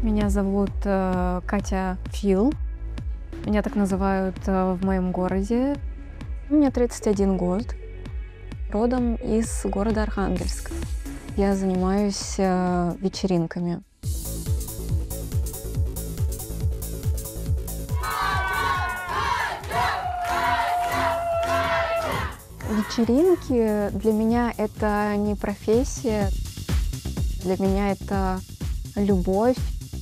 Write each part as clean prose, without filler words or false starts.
Меня зовут Катя Фил. Меня так называют в моем городе. Мне 31 год. Родом из города Архангельск. Я занимаюсь вечеринками. Вечеринки для меня это не профессия, для меня это любовь.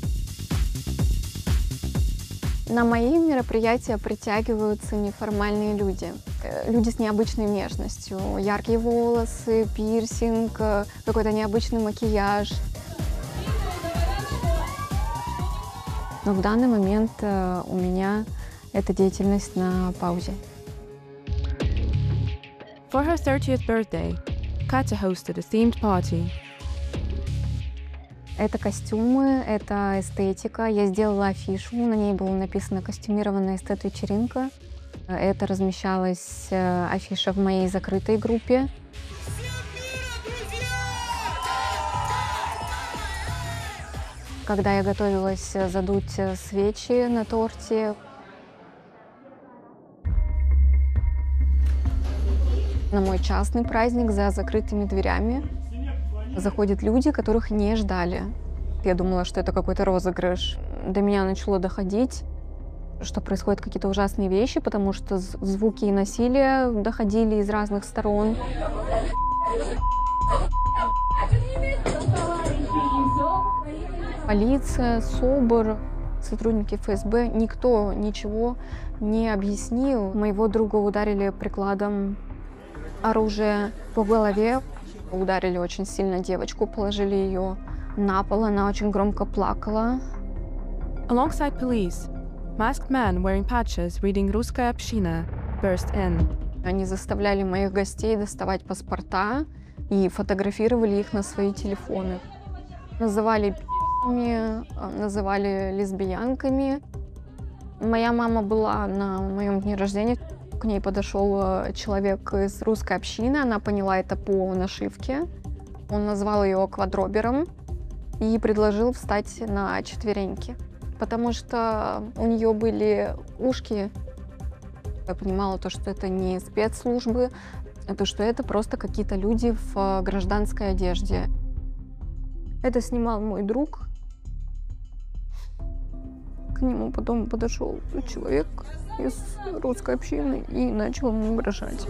На мои мероприятия притягиваются неформальные люди. Люди с необычной внешностью. Яркие волосы, пирсинг, какой-то необычный макияж. Но в данный момент у меня эта деятельность на паузе. For her 30th birthday, Katya hosted a themed party. Это костюмы, это эстетика. Я сделала афишу, на ней было написано «Костюмированная эстет-вечеринка». Это размещалась афиша в моей закрытой группе. Когда я готовилась задуть свечи на торте, на мой частный праздник за закрытыми дверями заходят люди, которых не ждали. Я думала, что это какой-то розыгрыш. До меня начало доходить, что происходят какие-то ужасные вещи, потому что звуки и насилие доходили из разных сторон. Полиция, СОБР, сотрудники ФСБ, никто ничего не объяснил. Моего друга ударили прикладом оружия по голове. Ударили очень сильно девочку, положили ее на пол, она очень громко плакала. Alongside police, masked man wearing patches reading «Русская община» burst in. Они заставляли моих гостей доставать паспорта и фотографировали их на свои телефоны. Называли пи***ми, называли лесбиянками. Моя мама была на моем дне рождения. К ней подошел человек из русской общины, она поняла это по нашивке. Он назвал ее квадробером и предложил встать на четвереньки, потому что у нее были ушки. Я понимала то, что это не спецслужбы, то, что это просто какие-то люди в гражданской одежде. Это снимал мой друг. К нему потом подошел человек из русской общины и начал ему угрожать.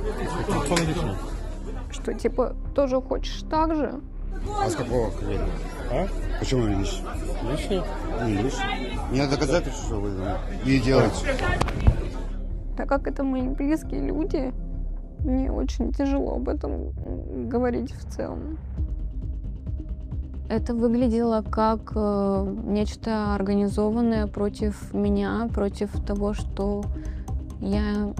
Что, типа, тоже хочешь так же? А с какого колена? А? Почему видишь? Лишнее? Не лишнее. Не надо доказательств, что вы не делаете. Так как это мои близкие люди, мне очень тяжело об этом говорить в целом. Это выглядело как нечто организованное против меня, против того, что я